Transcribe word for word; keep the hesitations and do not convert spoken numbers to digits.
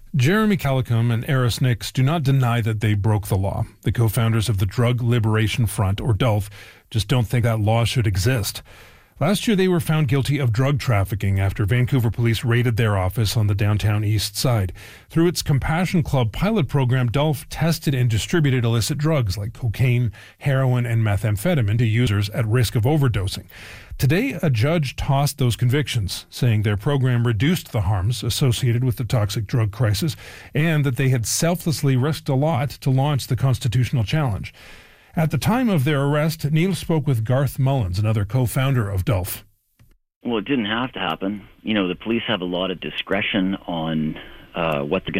Jeremy Calicum and Eris Nix do not deny that they broke the law. The co-founders of the Drug Liberation Front, or D U L F, just don't think that law should exist. Last year, they were found guilty of drug trafficking after Vancouver police raided their office on the downtown east side. Through its Compassion Club pilot program, D U L F tested and distributed illicit drugs like cocaine, heroin, and methamphetamine to users at risk of overdosing. Today, a judge tossed those convictions, saying their program reduced the harms associated with the toxic drug crisis and that they had selflessly risked a lot to launch the constitutional challenge. At the time of their arrest, Neil spoke with Garth Mullins, another co-founder of D U L F. Well, it didn't have to happen. You know, the police have a lot of discretion on uh, what they're going